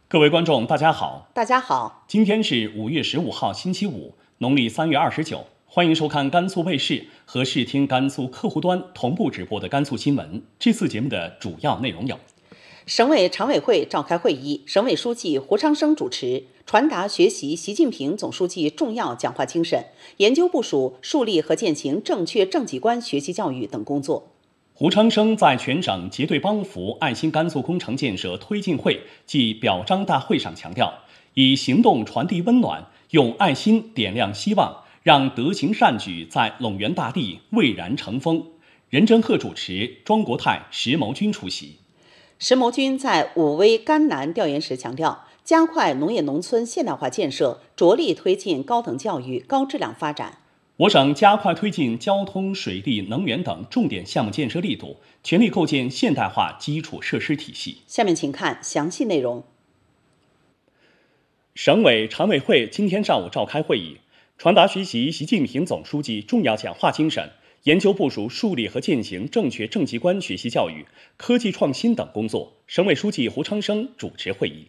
各位观众，大家好。 大家好， 今天是5月15号，星期五，农历3月29。欢迎收看甘肃卫视和视听甘肃客户端同步直播的甘肃新闻。这次节目的主要内容有： 省委常委会召开会议，省委书记胡昌生主持，传达学习习近平总书记重要讲话精神，研究部署树立和践行正确正绩观学习教育等工作。 胡昌生在全省结对帮扶爱心甘肃工程建设推进会暨表彰大会上强调，以行动传递温暖，用爱心点亮希望，让德行善举在陇源大地蔚然成风。任正鹤主持，庄国泰、石谋军出席。 石谋军在武威甘南调研时强调，加快农业农村现代化建设，着力推进高等教育高质量发展。 我省加快推进交通、水利、能源等重点项目建设力度，全力构建现代化基础设施体系。 下面请看详细内容。 省委常委会今天上午召开会议，传达学习习近平总书记重要讲话精神，研究部署树立和践行正确正绩观学习教育、科技创新等工作。省委书记胡昌生主持会议。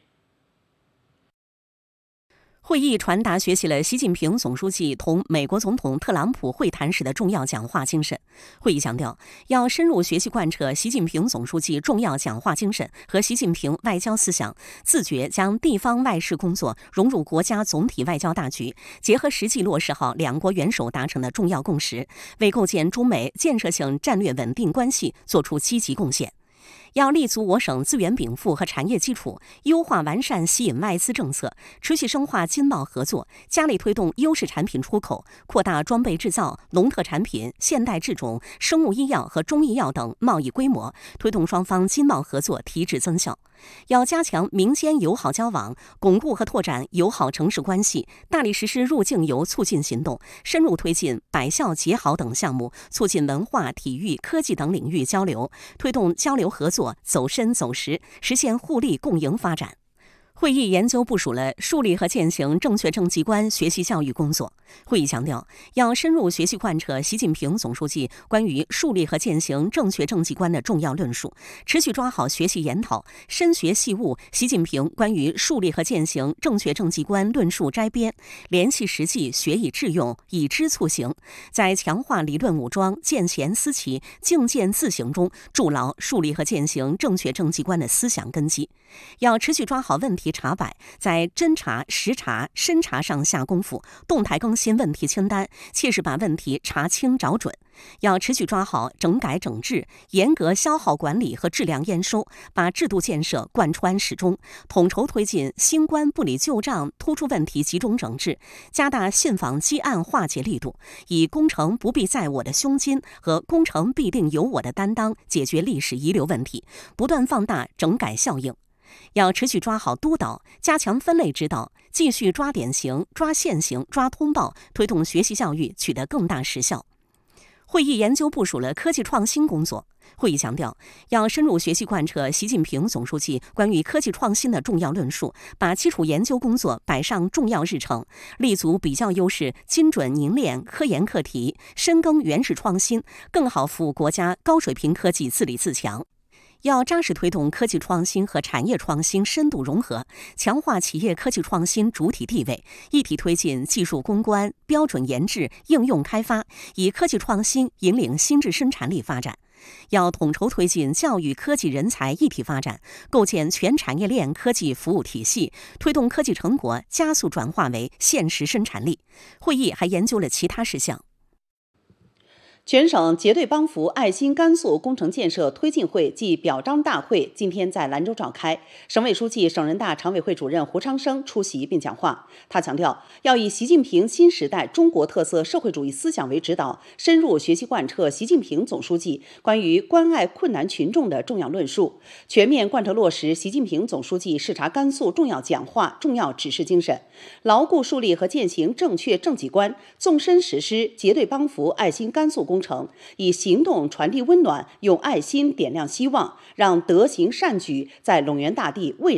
会议传达学习了习近平总书记同美国总统特朗普会谈时的重要讲话精神。会议强调，要深入学习贯彻习近平总书记重要讲话精神和习近平外交思想，自觉将地方外事工作融入国家总体外交大局，结合实际落实好两国元首达成的重要共识，为构建中美建设性战略稳定关系作出积极贡献。要立足我省资源禀赋和产业基础，优化完善吸引外资政策，持续深化经贸合作，加力推动优势产品出口，扩大装备制造、农特产品、现代制种、生物医药和中医药等贸易规模，推动双方经贸合作提质增效。要加强民间友好交往，巩固和拓展友好城市关系，大力实施入境游促进行动，深入推进百校结好等项目，促进文化、体育、科技等领域交流，推动交流合作走深走实，实现互利共赢发展。会议研究部署了树立和践行正确正绩观学习教育工作。会议强调，要深入学习贯彻习近平总书记关于树立和践行正确正绩观的重要论述，持续抓好学习研讨，深学细悟习近平关于树立和践行正确正绩观论述摘编，联系实际，学以致用，以知促行，在强化理论武装、见贤思齐、境见自行中筑牢树立和践行正确正绩观的思想根基。要持续抓好问题查摆，在侦查、实查、深查上下功夫，动态更新问题清单，切实把问题查清找准。要持续抓好整改整治，严格消耗管理和质量验收，把制度建设贯穿始终，统筹推进新官不理旧账突出问题集中整治，加大信访积案化解力度，以工程不必在我的胸襟和工程必定有我的担当解决历史遗留问题，不断放大整改效应。要持续抓好督导，加强分类指导，继续抓典型、抓现行、抓通报，推动学习教育取得更大实效。会议研究部署了科技创新工作。会议强调，要深入学习贯彻习近平总书记关于科技创新的重要论述，把基础研究工作摆上重要日程，立足比较优势，精准凝练科研课题，深耕原始创新，更好服务国家高水平科技自立自强。要扎实推动科技创新和产业创新深度融合，强化企业科技创新主体地位，一体推进技术攻关、标准研制、应用开发，以科技创新引领新质生产力发展。要统筹推进教育科技人才一体发展，构建全产业链科技服务体系，推动科技成果加速转化为现实生产力。会议还研究了其他事项。 全省结对帮扶爱心甘肃工程建设推进会暨表彰大会今天在兰州召开，省委书记、省人大常委会主任胡昌生出席并讲话。他强调，要以习近平新时代中国特色社会主义思想为指导，深入学习贯彻习近平总书记关于关爱困难群众的重要论述，全面贯彻落实习近平总书记视察甘肃重要讲话、重要指示精神，牢固树立和践行正确正绩观，纵深实施结对帮扶爱心甘肃工程，以行动传递温暖，用爱心点亮希望，让德行善举在陇源大地蔚